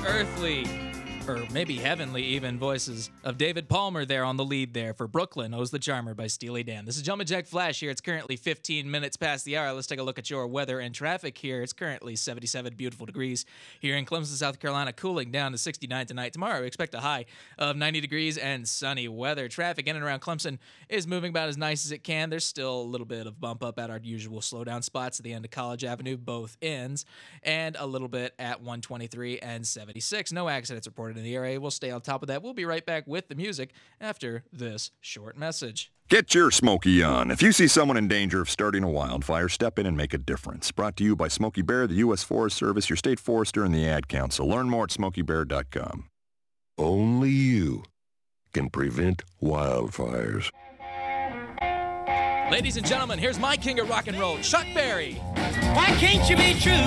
earthly, or maybe heavenly even, voices of David Palmer there on the lead there for Brooklyn Owes the Charmer by Steely Dan. This is Jumpin' Jack Flash here. It's currently 15 minutes past the hour. Let's take a look at your weather and traffic here. It's currently 77 beautiful degrees here in Clemson, South Carolina, cooling down to 69 tonight. Tomorrow, we expect a high of 90 degrees and sunny weather. Traffic in and around Clemson is moving about as nice as it can. There's still a little bit of bump up at our usual slowdown spots at the end of College Avenue, both ends, and a little bit at 123 and 76. No accidents reported in the area. We'll stay on top of that. We'll be right back with the music after this short message. Get your Smokey on. If you see someone in danger of starting a wildfire, step in and make a difference. Brought to you by Smokey Bear, the U.S. Forest Service, your state forester, and the Ad Council. Learn more at SmokeyBear.com. Only you can prevent wildfires. Ladies and gentlemen, here's my king of rock and roll, Chuck Berry. Why can't you be true?